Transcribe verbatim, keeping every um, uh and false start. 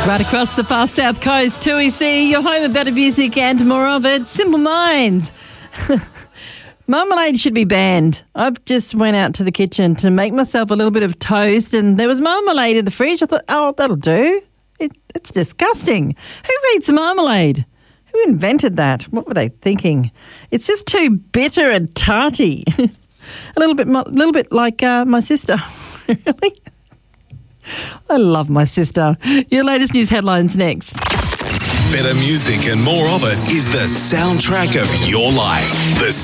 Right across the far south coast, two E C, your home of better music and more of it. Simple Minds. Marmalade should be banned. I've just went out to the kitchen to make myself a little bit of toast and there was marmalade in the fridge. I thought, oh, that'll do. It, it's disgusting. Who eats marmalade? Who invented that? What were they thinking? It's just too bitter and tarty. a little bit, a little bit like uh, my sister. Really? I love my sister. Your latest news headlines next. Better music and more of it is the soundtrack of your life. The